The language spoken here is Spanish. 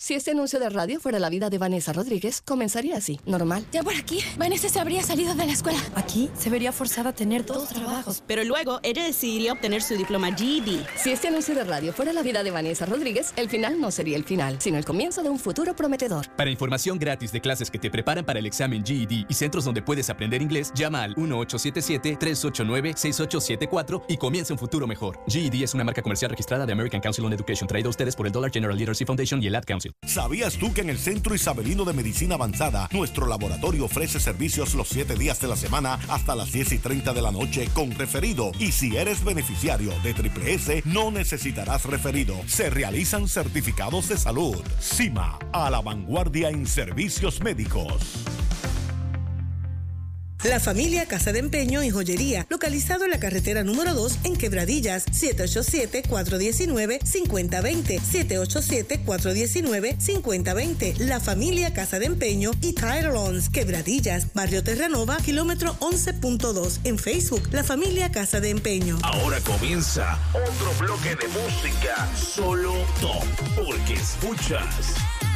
Si este anuncio de radio fuera la vida de Vanessa Rodríguez, comenzaría así, normal. Ya por aquí, Vanessa se habría salido de la escuela. Aquí se vería forzada a tener 2 trabajos. Pero luego ella decidiría obtener su diploma GED. Si este anuncio de radio fuera la vida de Vanessa Rodríguez, el final no sería el final, sino el comienzo de un futuro prometedor. Para información gratis de clases que te preparan para el examen GED y centros donde puedes aprender inglés, llama al 1877-389-6874 y comienza un futuro mejor. GED es una marca comercial registrada de American Council on Education, traída a ustedes por el Dollar General Literacy Foundation y el Ad Council. ¿Sabías tú que en el Centro Isabelino de Medicina Avanzada, nuestro laboratorio ofrece servicios los 7 días de la semana hasta las 10:30 de la noche con referido? Y si eres beneficiario de Triple S, no necesitarás referido. Se realizan certificados de salud. CIMA, a la vanguardia en servicios médicos. La familia Casa de Empeño y Joyería, localizado en la carretera número 2 en Quebradillas, 787-419-5020, 787-419-5020. La familia Casa de Empeño y Tire Loans, Quebradillas, Barrio Terranova, kilómetro 11.2. En Facebook, La Familia Casa de Empeño. Ahora comienza otro bloque de música, solo top, porque escuchas